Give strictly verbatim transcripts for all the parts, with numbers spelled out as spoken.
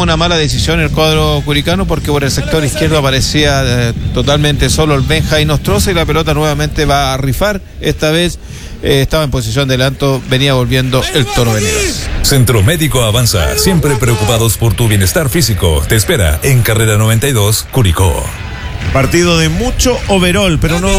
toma una mala decisión el cuadro curicano, porque por el sector izquierdo aparecía eh, totalmente solo el Benja Inostroza, y la pelota nuevamente va a rifar. Esta vez eh, estaba en posición de adelanto, venía volviendo el Toro Venegas. Centro Médico Avanza, siempre preocupados por tu bienestar físico. Te espera en Carrera noventa y dos, Curicó. Partido de mucho overall, pero no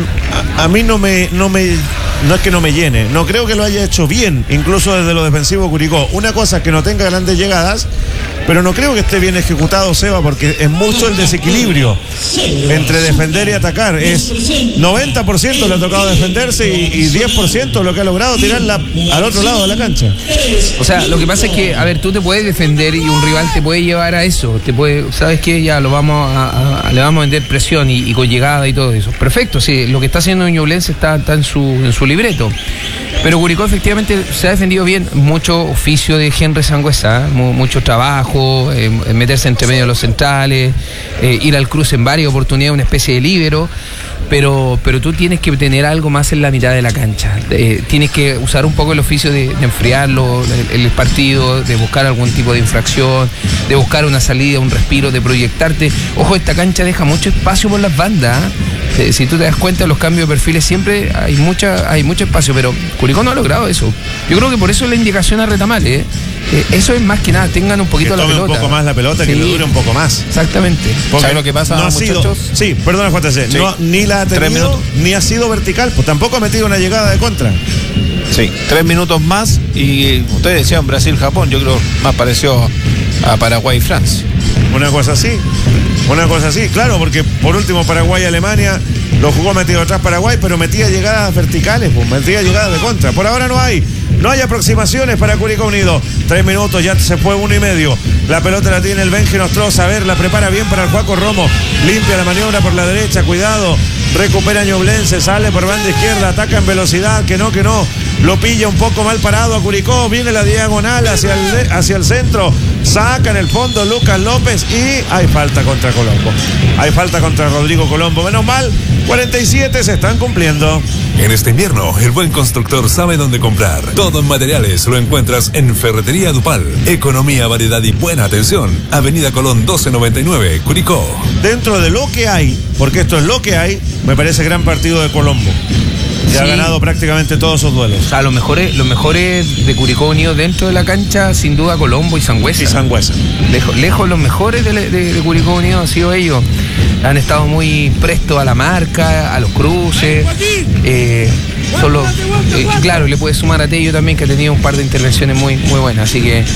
a, a mí no me, no me no es que no me llene, no creo que lo haya hecho bien, incluso desde lo defensivo Curicó. Una cosa es que no tenga grandes llegadas, pero no creo que esté bien ejecutado, Seba, porque es mucho el desequilibrio entre defender y atacar. Es noventa por ciento le ha tocado defenderse y, y diez por ciento lo que ha logrado tirarla al otro lado de la cancha. O sea, lo que pasa es que, a ver, tú te puedes defender y un rival te puede llevar a eso, te puede, ¿sabes qué? Ya lo vamos a, a le vamos a vender presión y, y con llegada y todo eso. Perfecto, sí, lo que está haciendo Ñublense está, está en su en su libreto. Pero Curicó efectivamente se ha defendido bien, mucho oficio de Henry Sangüesa, ¿eh? mucho trabajo, eh, meterse entre medio de los centrales, eh, ir al cruce en varias oportunidades, una especie de líbero. Pero, pero tú tienes que tener algo más en la mitad de la cancha. Eh, tienes que usar un poco el oficio de, de enfriarlo, el, el partido, de buscar algún tipo de infracción, de buscar una salida, un respiro, de proyectarte. Ojo, esta cancha deja mucho espacio por las bandas. ¿eh? Si tú te das cuenta, los cambios de perfiles siempre hay mucha, hay mucho espacio, pero Curicó no ha logrado eso. Yo creo que por eso es la indicación a Retamales. ¿eh? Eh, eso es más que nada, tengan un poquito que la pelota. un poco más la pelota, sí, que le dure un poco más. Exactamente. ¿Sabes lo que pasa, no ha muchachos? Sido, sí, perdona, J C, sí. no, ni la ha tenido, ni ha sido vertical, pues tampoco ha metido una llegada de contra. Sí, tres minutos más y ustedes decían Brasil-Japón, yo creo más pareció a Paraguay y Francia. Una cosa así, una cosa así, claro, porque por último Paraguay-Alemania lo jugó metido atrás Paraguay, pero metía llegadas verticales, pues metía llegadas de contra. Por ahora no hay. No hay aproximaciones para Curicó Unido. Tres minutos, ya se fue uno y medio. La pelota la tiene el Benja Inostroza. A ver, la prepara bien para el Juaco Romo. Limpia la maniobra por la derecha, cuidado. Recupera Ñublense, sale por banda izquierda, ataca en velocidad, que no, que no. Lo pilla un poco mal parado a Curicó. Viene la diagonal hacia el, hacia el centro. Saca en el fondo Lucas López y hay falta contra Colombo. Hay falta contra Rodrigo Colombo. Menos mal, cuarenta y siete se están cumpliendo. En este invierno, el buen constructor sabe dónde comprar. Todo en materiales lo encuentras en Ferretería Dupal. Economía, variedad y buena atención. Avenida Colón doce noventa y nueve, Curicó. Dentro de lo que hay, porque esto es lo que hay, me parece gran partido de Colombo. Se sí. ha ganado prácticamente todos sus duelos. O sea, los mejores, los mejores de Curicó Unido dentro de la cancha, sin duda Colombo y Sangüesa. Y Sangüesa. Lejos, lejos los mejores de, de, de Curicó Unido han sido ellos. Han estado muy prestos a la marca, a los cruces. Eh, solo, eh, claro, le puedes sumar a Tello también, que ha tenido un par de intervenciones muy, muy buenas. Así que eh,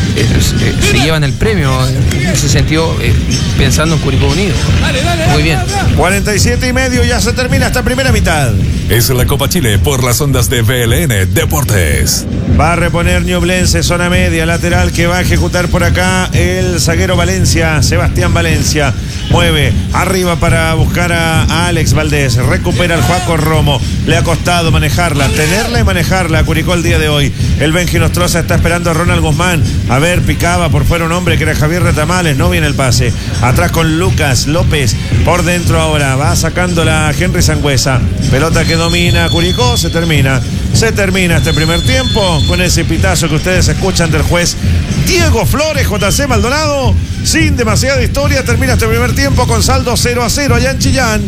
eh, se llevan el premio en ese sentido, eh, pensando en Curicó Unido. Muy bien. cuarenta y siete y medio, ya se termina esta primera mitad. Es la Copa Chile por las ondas de V L N Deportes. Va a reponer Ñublense, zona media, lateral que va a ejecutar por acá el zaguero Valencia, Sebastián Valencia. Mueve arriba para buscar a, a Alex Valdés. Recupera el Juaco Romo. Le ha costado manejarla, tenerla y manejarla a Curicó el día de hoy. El Benja Inostroza está esperando a Ronald Guzmán. A ver, picaba por fuera un hombre que era Javier Retamales. No viene el pase. Atrás con Lucas López. Por dentro ahora. Va sacándola Henry Sangüesa. Pelota que domina Curicó. Se termina. Se termina este primer tiempo con ese pitazo que ustedes escuchan del juez Diego Flores, J C Maldonado. Sin demasiada historia, termina este primer tiempo con saldo cero a cero allá en Chillán.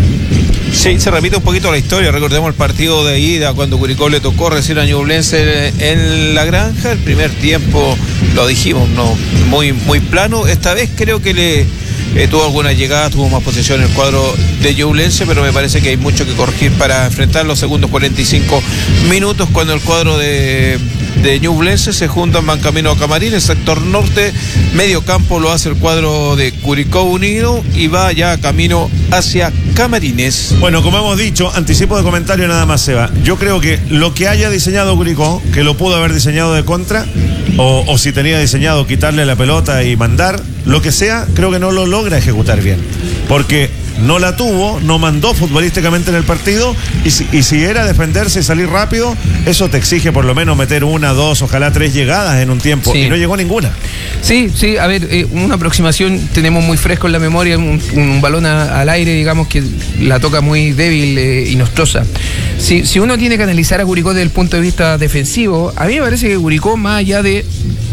Sí, se repite un poquito la historia. Recordemos el partido de ida cuando Curicó le tocó recibir a Ñublense en la granja. El primer tiempo, lo dijimos, no muy, muy plano. Esta vez creo que le eh, tuvo algunas llegadas, tuvo más posesión en el cuadro de Ñublense, pero me parece que hay mucho que corregir para enfrentar los segundos cuarenta y cinco minutos cuando el cuadro de... de Ñublense se juntan, van camino a Camarín, el sector norte, medio campo lo hace el cuadro de Curicó Unido y va ya camino hacia Camarines. Bueno, como hemos dicho, anticipo de comentario nada más, Seba. Yo creo que lo que haya diseñado Curicó, que lo pudo haber diseñado de contra, o, o si tenía diseñado quitarle la pelota y mandar, lo que sea, creo que no lo logra ejecutar bien. Porque no la tuvo, no mandó futbolísticamente en el partido y si, y si era defenderse y salir rápido, eso te exige por lo menos meter una, dos, ojalá tres llegadas en un tiempo, sí. Y no llegó ninguna. Sí, sí, a ver, eh, una aproximación tenemos muy fresco en la memoria, un, un balón a, al aire, digamos, que la toca muy débil, eh, Inostroza. Si, si uno tiene que analizar a Curicó desde el punto de vista defensivo, a mí me parece que Curicó, más allá de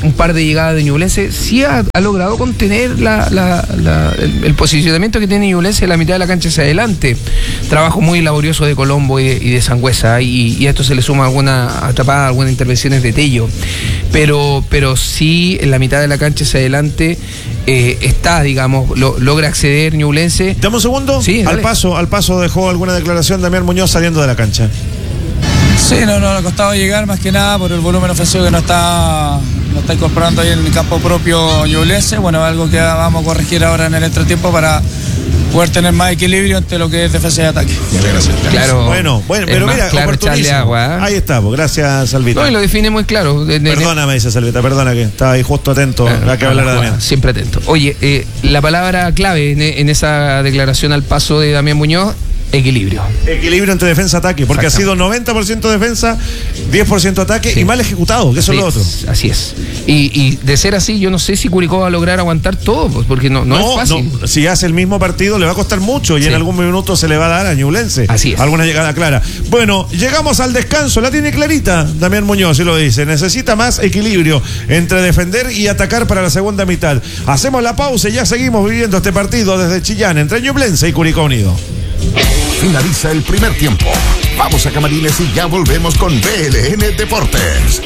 un par de llegadas de Ñublense, sí ha, ha logrado contener la, la, la, el, el posicionamiento que tiene Ñublense en la mitad de la cancha hacia adelante. Trabajo muy laborioso de Colombo y de, y de Sangüesa, y, y a esto se le suma alguna atrapada, algunas intervenciones de Tello. Pero, pero sí, en la mitad de la cancha hacia adelante eh, está, digamos, lo, logra acceder Ñublense. Dame un segundo. Sí, al dale. paso, al paso dejó alguna declaración Damián Muñoz saliendo de la cancha. Sí, no, no, le ha costado llegar más que nada por el volumen ofensivo que no está, no está incorporando ahí en el campo propio Ñublense. Bueno, algo que vamos a corregir ahora en el entretiempo para poder tener más equilibrio entre lo que es defensa y ataque. Claro. Bueno, bueno, es pero más mira, claro echarle oportunísimo. agua, ¿eh? Ahí está, pues, gracias, Salvita. No, y lo define muy claro. De, de, Perdóname, dice Salvita, perdona que estaba ahí justo atento Ah, a que hablara Damián. Siempre atento. Oye, eh, la palabra clave en, en esa declaración al paso de Damián Muñoz, equilibrio. Equilibrio entre defensa-ataque, porque ha sido noventa por ciento defensa, diez por ciento ataque Sí. y mal ejecutado, que eso Así es lo otro. es, así es. Y, y de ser así, yo no sé si Curicó va a lograr aguantar todo, pues, porque no, no, es fácil. no, si hace el mismo partido le va a costar mucho y Sí. en algún minuto se le va a dar a Ñublense. Así es. Alguna llegada clara. Bueno, llegamos al descanso, la tiene clarita Damián Muñoz, y lo dice. Necesita más equilibrio entre defender y atacar para la segunda mitad. Hacemos la pausa y ya seguimos viviendo este partido desde Chillán, entre Ñublense y Curicó Unido. Finaliza el primer tiempo. Vamos a Camarines y ya volvemos con B L N Deportes.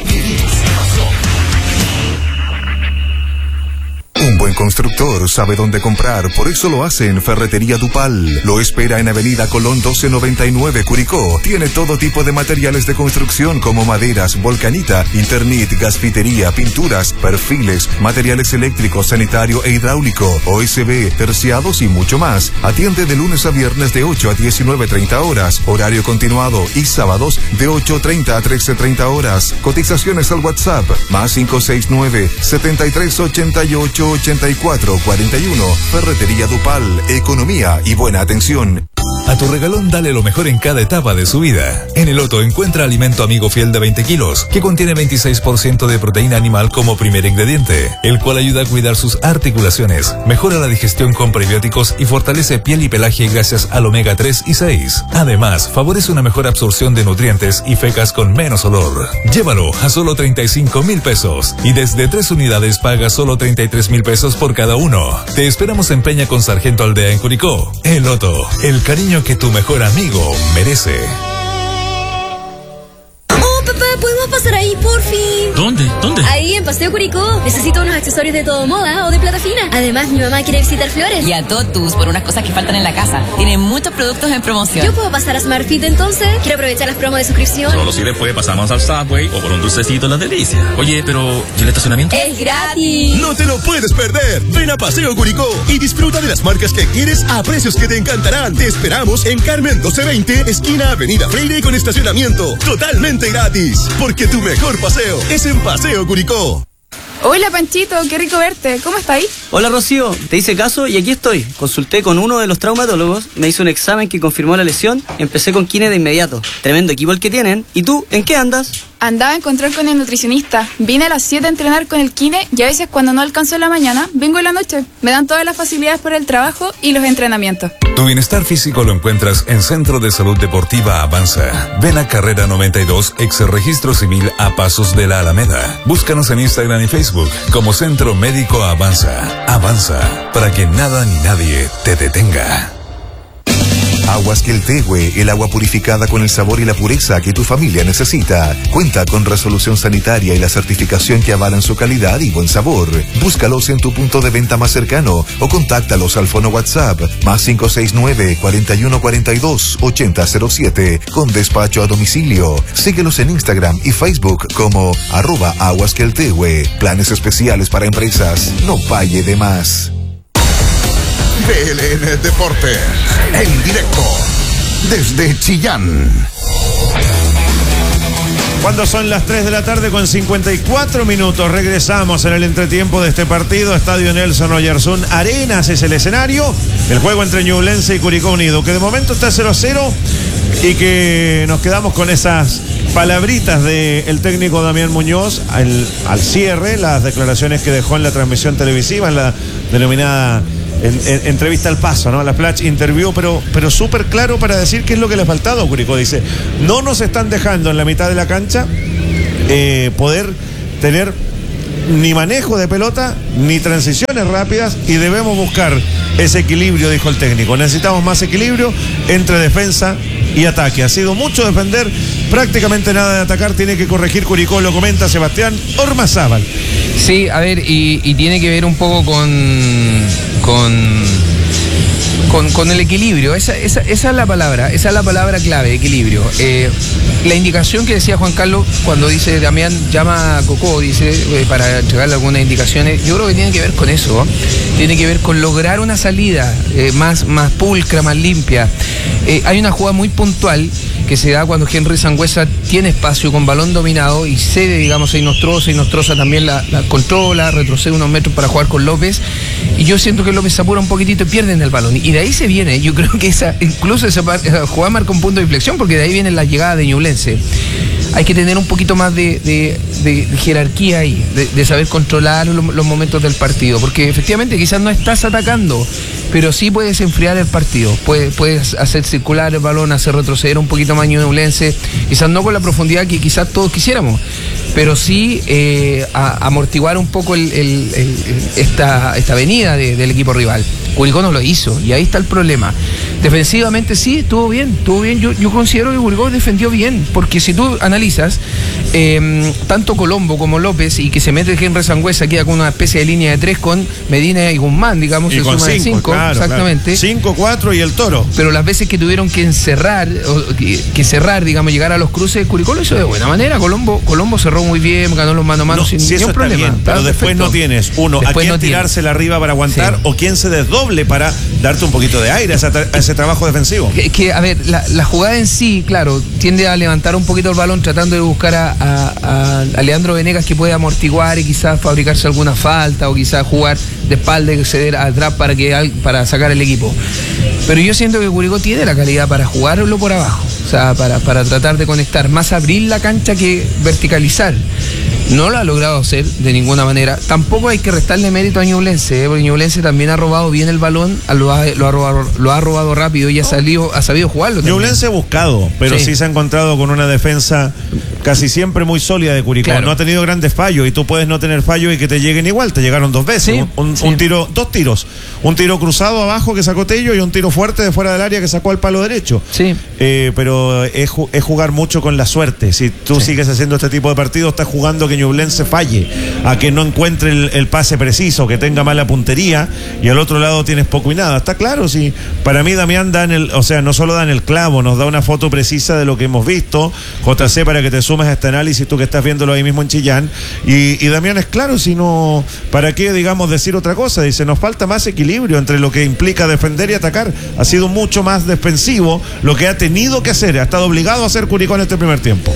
Un buen constructor sabe dónde comprar, por eso lo hace en Ferretería Dupal. Lo espera en Avenida Colón doce noventa y nueve, Curicó. Tiene todo tipo de materiales de construcción como maderas, volcanita, Internit, gasfitería, pinturas, perfiles, materiales eléctricos, sanitario e hidráulico, O S B, terciados y mucho más. Atiende de lunes a viernes de ocho a diecinueve treinta horas, horario continuado, y sábados de ocho treinta a trece treinta horas. Cotizaciones al WhatsApp, más cinco seis nueve, setenta y tres ochenta y ocho ochenta y cuatro cuarenta y uno. Ferretería Dupal, economía y buena atención. A tu regalón dale lo mejor en cada etapa de su vida. En el Otto encuentra alimento amigo fiel de veinte kilos, que contiene veintiséis por ciento de proteína animal como primer ingrediente, el cual ayuda a cuidar sus articulaciones, mejora la digestión con prebióticos y fortalece piel y pelaje gracias al omega tres y seis. Además, favorece una mejor absorción de nutrientes y fecas con menos olor. Llévalo a solo treinta y cinco mil pesos y desde tres unidades paga solo treinta y tres mil pesos por cada uno. Te esperamos en Peña con Sargento Aldea en Curicó. El Otto, el cariño que tu mejor amigo merece. Oh, papá, ¿podemos pasar ahí, por fin? ¿Dónde? ¿Dónde? Ahí, en Paseo Curicó. Necesito unos accesorios de todo moda o de plata fina. Además, mi mamá quiere visitar Flores. Y a Totus por unas cosas que faltan en la casa. Tienen muchos productos en promoción. ¿Yo puedo pasar a Smartfit entonces? Quiero aprovechar las promos de suscripción. Solo si después pasamos al Subway o por un dulcecito en la delicia. Oye, pero ¿y el estacionamiento? ¡Es gratis! No te lo puedes perder. Ven a Paseo Curicó y disfruta de las marcas que quieres a precios que te encantarán. Te esperamos en Carmen doce veinte, esquina Avenida Freire, con estacionamiento totalmente gratis. Porque tu mejor paseo es en Paseo Curicó. Hola Panchito, qué rico verte. ¿Cómo está ahí? Hola Rocío, te hice caso y aquí estoy. Consulté con uno de los traumatólogos, me hizo un examen que confirmó la lesión, empecé con kine de inmediato. Tremendo equipo el que tienen. ¿Y tú, en qué andas? Andaba a encontrar con el nutricionista. Vine a las siete a entrenar con el kine y a veces cuando no alcanzo en la mañana, vengo en la noche. Me dan todas las facilidades para el trabajo y los entrenamientos. Tu bienestar físico lo encuentras en Centro de Salud Deportiva Avanza. Ven a Carrera noventa y dos, ex Registro Civil a Pasos de la Alameda. Búscanos en Instagram y Facebook como Centro Médico Avanza. Avanza, para que nada ni nadie te detenga. Aguas Queltehue, el agua purificada con el sabor y la pureza que tu familia necesita. Cuenta con resolución sanitaria y la certificación que avalan su calidad y buen sabor. Búscalos en tu punto de venta más cercano o contáctalos al fono WhatsApp más cinco seis nueve, cuarenta y uno cuarenta y dos, ochenta cero siete con despacho a domicilio. Síguelos en Instagram y Facebook como arroba Aguas Queltehue. Planes especiales para empresas. No pague de más. B L N Deportes, en directo, desde Chillán. Cuando son las tres de la tarde con cincuenta y cuatro minutos, regresamos en el entretiempo de este partido. Estadio Nelson Oyarzún Arenas es el escenario. El juego entre Ñublense y Curicó Unido, que de momento está cero a cero y que nos quedamos con esas palabritas del técnico Damián Muñoz al, al cierre, las declaraciones que dejó en la transmisión televisiva, en la denominada En, en, entrevista al paso, ¿no? La Flash interview, pero, pero súper claro para decir qué es lo que le ha faltado a Curicó. Dice, no nos están dejando en la mitad de la cancha eh, poder tener ni manejo de pelota, ni transiciones rápidas, y debemos buscar ese equilibrio, dijo el técnico. Necesitamos más equilibrio entre defensa y ataque. Ha sido mucho defender, prácticamente nada de atacar. Tiene que corregir Curicó, lo comenta Sebastián Ormazábal. Sí, a ver, y, y tiene que ver un poco con con Con, con el equilibrio, esa, esa, esa es la palabra, esa es la palabra clave, equilibrio. Eh, la indicación que decía Juan Carlos cuando dice Damián llama a Cocó, dice, eh, para entregarle algunas indicaciones, yo creo que tiene que ver con eso, ¿eh? Tiene que ver con lograr una salida eh, más, más pulcra, más limpia. Eh, hay una jugada muy puntual que se da cuando Henry Sangüesa tiene espacio con balón dominado y cede, digamos, a Inostroza, Inostroza también la, la controla, retrocede unos metros para jugar con López, y yo siento que López se apura un poquito y pierden el balón, y de ahí se viene, yo creo que esa, incluso esa, esa jugada marca un punto de inflexión, porque de ahí viene la llegada de Ñublense. Hay que tener un poquito más de, de, de, de jerarquía ahí, de, de saber controlar los, los momentos del partido, porque efectivamente quizás no estás atacando, pero sí puedes enfriar el partido, puedes, puedes hacer circular el balón, hacer retroceder un poquito más Ñublense, quizás no con la profundidad que quizás todos quisiéramos, pero sí eh, a, amortiguar un poco el, el, el, esta, esta venida de, del equipo rival. Curicó no lo hizo, y ahí está el problema. Defensivamente sí, estuvo bien, estuvo bien. Yo, yo considero que Curicó defendió bien, porque si tú analizas, eh, tanto Colombo como López, y que se mete Henry Sangüesa, queda con una especie de línea de tres con Medina y Guzmán, digamos, y se con suma de cinco, claro, exactamente. cinco, cuatro y el Toro. Pero las veces que tuvieron que encerrar, o que, que cerrar, digamos, llegar a los cruces, Curicó lo hizo de buena manera. Colombo, Colombo cerró muy bien, ganó los mano a mano no, sin si ningún problema. Bien, pero después perfecto. no tienes, uno, después a quién no tirársela arriba para aguantar, sí, o quién se desdoble para darte un poquito de aire a ese, a ese trabajo defensivo. Que, que a ver, la, la jugada en sí, claro, tiende a levantar un poquito el balón tratando de buscar a, a, a Leandro Venegas, que puede amortiguar y quizás fabricarse alguna falta, o quizás jugar de espalda y ceder atrás para, que, para sacar el equipo. Pero yo siento que Curicó tiene la calidad para jugarlo por abajo, o sea, para, para tratar de conectar, más abrir la cancha que verticalizar. No lo ha logrado hacer de ninguna manera. Tampoco hay que restarle mérito a Ñublense, ¿eh? Porque Ñublense también ha robado bien el balón, lo ha, lo ha, robado, lo ha robado rápido y ha, salido, ha sabido jugarlo. Ñublense ha buscado, pero sí. sí se ha encontrado con una defensa casi siempre muy sólida de Curicó. Claro. No ha tenido grandes fallos, y tú puedes no tener fallos y que te lleguen igual. Te llegaron dos veces, sí, un, sí. un tiro, dos tiros, un tiro cruzado abajo que sacó Tello y un tiro fuerte de fuera del área que sacó al palo derecho. Sí. Eh, pero es, es jugar mucho con la suerte. Si tú sí. sigues haciendo este tipo de partidos, estás jugando que Ñublense falle, a que no encuentre el, el pase preciso, que tenga mala puntería, y al otro lado tienes poco y nada. Está claro, sí. Para mí Damián da en el, o sea, no solo da en el clavo, nos da una foto precisa de lo que hemos visto. J C, para que te sumes a este análisis, tú que estás viéndolo ahí mismo en Chillán, y, y Damián es claro, si no, ¿para qué, digamos, decir otra cosa? Dice, nos falta más equilibrio entre lo que implica defender y atacar. Ha sido mucho más defensivo lo que ha tenido que hacer, ha estado obligado a hacer Curicó en este primer tiempo.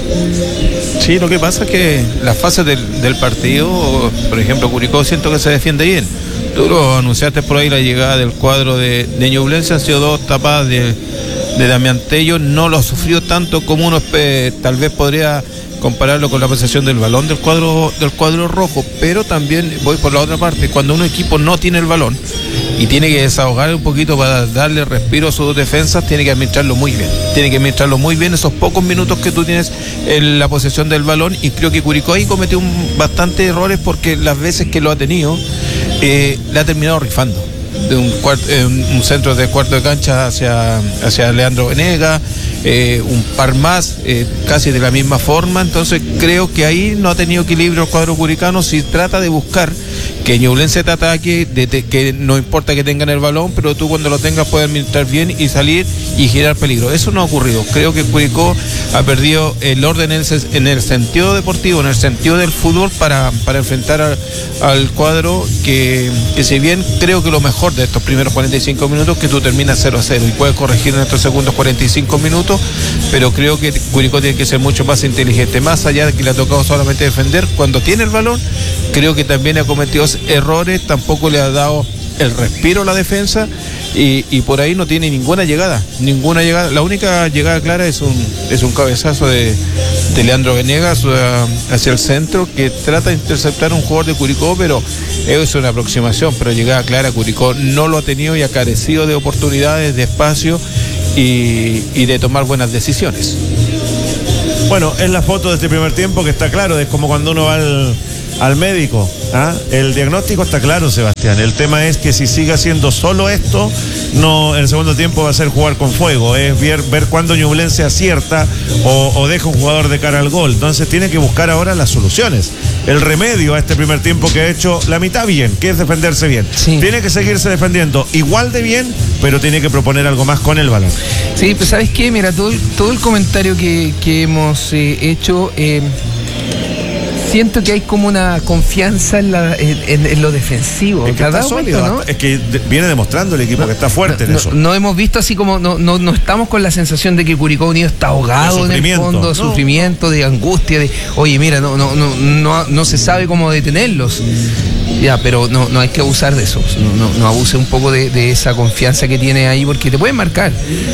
Sí, lo que pasa es que las fases del, del partido, por ejemplo, Curicó siento que se defiende bien. Tú lo anunciaste por ahí, la llegada del cuadro de, de Ñublense, han sido dos tapadas de, de Damián Tello, no lo ha sufrido tanto como uno eh, tal vez podría compararlo con la posesión del balón del cuadro del cuadro rojo, pero también voy por la otra parte, cuando un equipo no tiene el balón y tiene que desahogar un poquito para darle respiro a sus defensas, tiene que administrarlo muy bien, tiene que administrarlo muy bien esos pocos minutos que tú tienes en la posesión del balón, y creo que Curicó ahí cometió un, bastante errores, porque las veces que lo ha tenido eh, le ha terminado rifando de un, cuarto, eh, un centro de cuarto de cancha hacia, hacia Leandro Venegas, eh, un par más, eh, casi de la misma forma. Entonces creo que ahí no ha tenido equilibrio el cuadro curicano. Si trata de buscar que Ñublense te ataque, de, de, que no importa que tengan el balón, pero tú cuando lo tengas puedes administrar bien y salir y girar peligro. Eso no ha ocurrido. Creo que Curicó ha perdido el orden en el, en el sentido deportivo, en el sentido del fútbol, para, para enfrentar a, al cuadro que, que si bien creo que lo mejor de estos primeros cuarenta y cinco minutos que tú terminas cero a cero y puedes corregir en estos segundos cuarenta y cinco minutos, pero creo que Curicó tiene que ser mucho más inteligente, más allá de que le ha tocado solamente defender. Cuando tiene el balón, creo que también ha cometido errores, tampoco le ha dado el respiro a la defensa, y, y por ahí no tiene ninguna llegada, ninguna llegada. La única llegada clara es un es un cabezazo de, de Leandro Venegas hacia el centro, que trata de interceptar a un jugador de Curicó, pero es una aproximación, pero llegada clara Curicó no lo ha tenido y ha carecido de oportunidades, de espacio y, y de tomar buenas decisiones. Bueno, es la foto de este primer tiempo que está claro, es como cuando uno va al al médico. ¿Ah? El diagnóstico está claro, Sebastián. El tema es que si sigue haciendo solo esto, no, el segundo tiempo va a ser jugar con fuego. Es ver, ver cuándo Ñublense acierta o, o deja un jugador de cara al gol. Entonces tiene que buscar ahora las soluciones. El remedio a este primer tiempo que ha hecho la mitad bien, que es defenderse bien. Sí. Tiene que seguirse defendiendo igual de bien, pero tiene que proponer algo más con el balón. Sí, pues ¿sabes qué? Mira, todo, todo el comentario que, que hemos eh, hecho... Eh, siento que hay como una confianza en, la, en, en, en lo defensivo. Es que está sólido, cuenta, ¿no? Es que de, viene demostrando el equipo no, que está fuerte no, en no, eso. No hemos visto así como, no, no, no estamos con la sensación de que Curicó Unido está ahogado en el fondo, de no. sufrimiento, de angustia, de, oye, mira, no, no, no, no, no se sabe cómo detenerlos. Ya, pero no, no hay que abusar de eso. No, no, no abuse un poco de, de esa confianza que tiene ahí, porque te pueden marcar.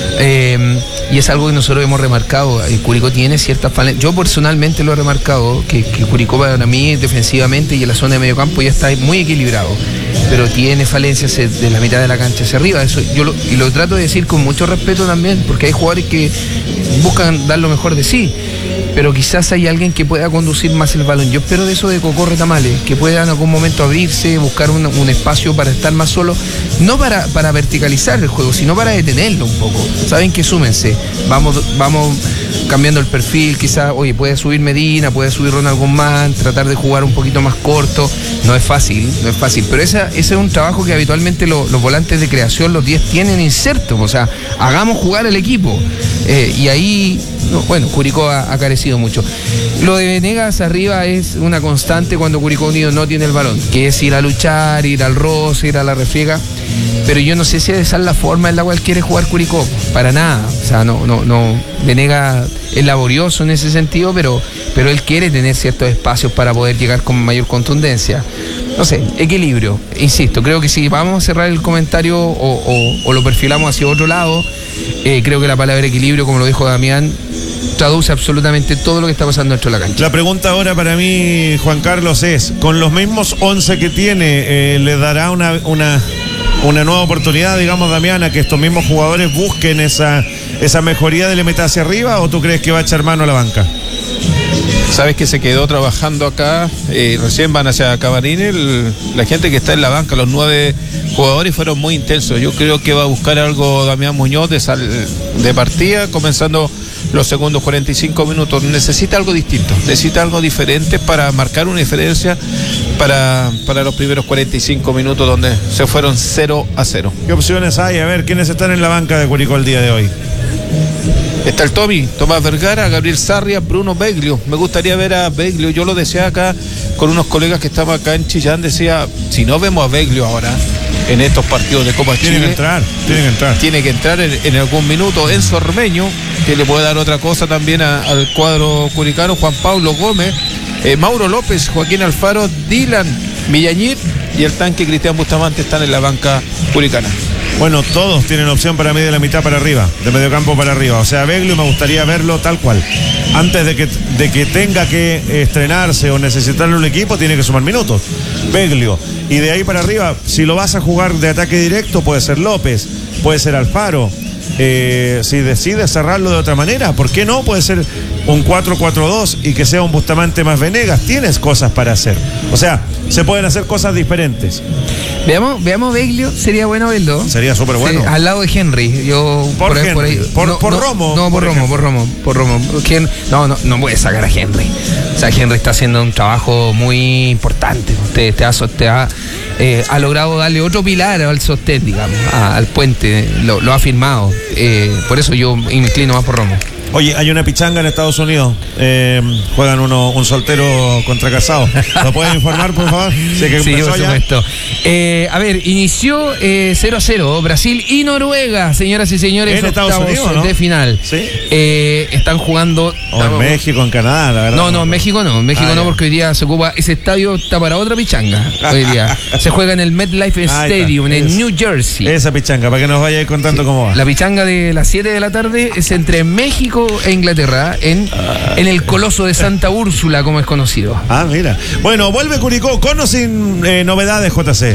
Eh, y es algo que nosotros hemos remarcado. El Curicó tiene ciertas falencias. Yo personalmente lo he remarcado, que, que Curicó para mí defensivamente y en la zona de medio campo ya está muy equilibrado. Pero tiene falencias de la mitad de la cancha hacia arriba. Eso yo lo, y lo trato de decir con mucho respeto también, porque hay jugadores que buscan dar lo mejor de sí. Pero quizás hay alguien que pueda conducir más el balón. Yo espero de eso de Cocó Retamales, que pueda en algún momento abrirse, buscar un, un espacio para estar más solo, no para, para verticalizar el juego, sino para detenerlo un poco. Saben que súmense, vamos, vamos cambiando el perfil, quizás, oye, puede subir Medina, puede subir Ronald Guzmán, tratar de jugar un poquito más corto. No es fácil, no es fácil, pero esa, ese es un trabajo que habitualmente lo, los volantes de creación, los diez, tienen inserto. O sea, hagamos jugar el equipo. Eh, y ahí, no, bueno, Curicó ha, ha carecido mucho. Lo de Venegas arriba es una constante cuando Curicó Unido no tiene el balón, que es ir a luchar, ir al roce, ir a la refriega. Pero yo no sé si esa es la forma en la cual quiere jugar Curicó, para nada. O sea, no, no, no. Venegas es laborioso en ese sentido, pero, pero él quiere tener ciertos espacios para poder llegar con mayor contundencia. No sé, equilibrio, insisto, creo que si vamos a cerrar el comentario o, o, o lo perfilamos hacia otro lado, eh, creo que la palabra equilibrio, como lo dijo Damián, traduce absolutamente todo lo que está pasando dentro de la cancha. La pregunta ahora para mí, Juan Carlos, es, con los mismos once que tiene, eh, ¿le dará una, una, una nueva oportunidad, digamos, Damián, a que estos mismos jugadores busquen esa, esa mejoría de la meta hacia arriba, o tú crees que va a echar mano a la banca? Sabes que se quedó trabajando acá, eh, recién van hacia Camarín, el, la gente que está en la banca, los nueve jugadores fueron muy intensos. Yo creo que va a buscar algo Damián Muñoz de, sal, de partida, comenzando los segundos cuarenta y cinco minutos. Necesita algo distinto, necesita algo diferente para marcar una diferencia para, para los primeros cuarenta y cinco minutos, donde se fueron cero a cero. ¿Qué opciones hay? A ver, ¿quiénes están en la banca de Curicó el día de hoy? Está el Tommy, Tomás Vergara, Gabriel Sarria, Bruno Beglio. Me gustaría ver a Beglio. Yo lo decía acá con unos colegas que estaban acá en Chillán. Decía, si no vemos a Beglio ahora en estos partidos de Copa Chile, tiene que entrar, tiene que entrar. Tiene que entrar en, en algún minuto. Enzo Ormeño, que le puede dar otra cosa también a, al cuadro curicano. Juan Pablo Gómez, eh, Mauro López, Joaquín Alfaro, Dylan Villañir y el tanque Cristian Bustamante están en la banca curicana. Bueno, todos tienen opción para mí de la mitad para arriba, de medio campo para arriba. O sea, Beglio me gustaría verlo tal cual. Antes de que, de que tenga que estrenarse o necesitarlo el equipo, tiene que sumar minutos. Beglio. Y de ahí para arriba, si lo vas a jugar de ataque directo, puede ser López, puede ser Alfaro. Eh, si decides cerrarlo de otra manera, ¿por qué no? Puede ser un cuatro cuatro dos y que sea un Bustamante más Venegas. Tienes cosas para hacer. O sea, se pueden hacer cosas diferentes. Veamos, veamos Beglio, sería bueno verlo. Sería súper bueno. Sí, al lado de Henry. Yo por, por, Henry. por, ahí, por, no, por no, Romo. No, por, por Romo, por Romo, por Romo. Hen, no, no, no puede sacar a Henry. O sea, Henry está haciendo un trabajo muy importante. Te, te ha, te ha, eh, ha logrado darle otro pilar al sostén, digamos, a, al puente. Lo, lo ha firmado. Eh, por eso yo me inclino más por Romo. Oye, hay una pichanga en Estados Unidos. Eh, juegan uno, un soltero contra casado. ¿Lo pueden informar, por favor? Sé que sí, por supuesto. Eh, a ver, inició eh, cero a cero Brasil y Noruega, señoras y señores. En Estados Unidos, ¿no? De final. Sí. Eh, están jugando. O en México, en Canadá, la verdad. No, no, en México no. En México ah, no, porque hoy día se ocupa. Ese estadio está para otra pichanga. Hoy día. Se juega en el MetLife Stadium, en es, New Jersey. Esa pichanga, para que nos vaya contando sí. cómo va. La pichanga de las siete de la tarde es entre México e Inglaterra, en, ah, en el Coloso de Santa Úrsula, como es conocido. Ah, mira. Bueno, vuelve Curicó, con o sin eh, novedades, J C.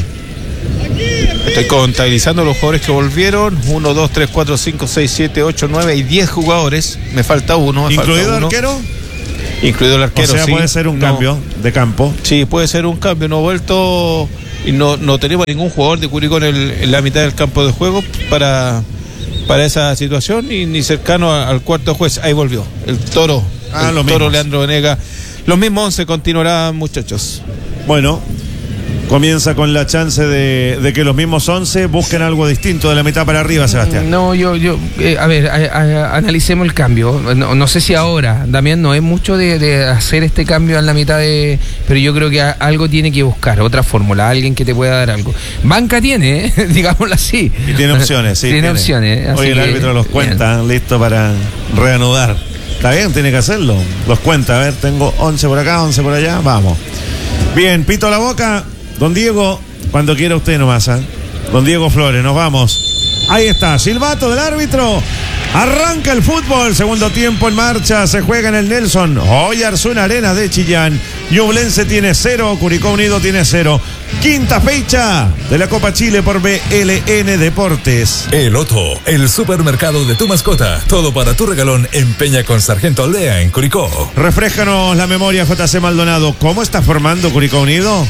Estoy contabilizando los jugadores que volvieron. uno, dos, tres, cuatro, cinco, seis, siete, ocho, nueve y diez jugadores. Me falta uno. Me ¿Incluido falta el uno. arquero? Incluido el arquero, o sea, sí. puede ser un no. cambio de campo. Sí, puede ser un cambio. No ha vuelto y no, no tenemos ningún jugador de Curicó en, el, en la mitad del campo de juego para, para esa situación y ni cercano a, al cuarto juez. Ahí volvió el Toro, ah, el Toro Leandro Venegas. Los mismos once continuarán, muchachos. Bueno, comienza con la chance de, de que los mismos once busquen algo distinto de la mitad para arriba, Sebastián. No, yo, yo, eh, a ver, a, a, analicemos el cambio. No, no sé si ahora, Damián, no es mucho de, de hacer este cambio en la mitad de, pero yo creo que a, algo tiene que buscar, otra fórmula, alguien que te pueda dar algo. Banca tiene, ¿eh? Digámoslo así. Y tiene opciones, sí. Tiene, tiene. opciones. Hoy el árbitro los cuenta, bien. Listo para reanudar. Está bien, tiene que hacerlo. Los cuenta, a ver, tengo once por acá, once por allá, vamos. Bien, pito a la boca. Don Diego, cuando quiera usted nomás, ¿eh? Don Diego Flores, nos vamos. Ahí está, silbato del árbitro. Arranca el fútbol, segundo tiempo en marcha, se juega en el Nelson Oyarzún Arena de Chillán. Ñublense tiene cero, Curicó Unido tiene cero. Quinta fecha de la Copa Chile por B L N Deportes. El Otto, el supermercado de tu mascota. Todo para tu regalón en Peña con Sargento Aldea en Curicó. Refréjanos la memoria, J C Maldonado. ¿Cómo está formando Curicó Unido?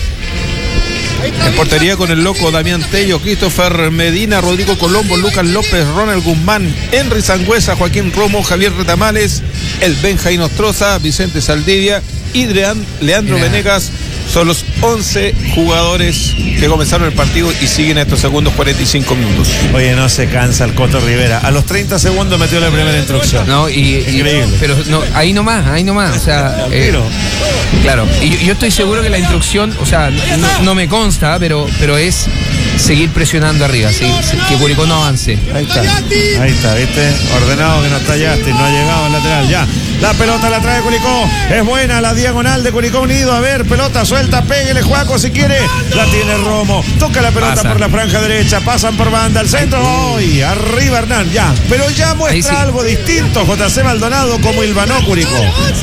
En portería con el loco Damián Tello, Christopher Medina, Rodrigo Colombo, Lucas López, Ronald Guzmán, Henry Sangüesa, Joaquín Romo, Javier Retamales, el Benja Nostroza, Vicente Saldivia y Leandro Mira. Venegas. Son los once jugadores que comenzaron el partido y siguen estos segundos cuarenta y cinco minutos. Oye, no se cansa el Coto Rivera. A los treinta segundos metió la primera instrucción. No, y, Increíble. Y, pero no, ahí nomás, ahí nomás. O sea, eh, claro. Y yo, yo estoy seguro que la instrucción, o sea, no, no me consta, pero, pero es seguir presionando arriba, ¿sí? Que Curicó no avance. Ahí está, ahí está, ¿viste? Ordenado que no está Yasti, no ha llegado al lateral, ya. La pelota la trae Curicó, es buena la diagonal de Curicó Unido, a ver, pelota suelta, péguele Juaco si quiere, la tiene Romo, toca la pelota Pasa. por la franja derecha, pasan por banda, al centro, hoy, arriba Hernán, ya, pero ya muestra sí. algo distinto J C Maldonado como hilvanó Curicó.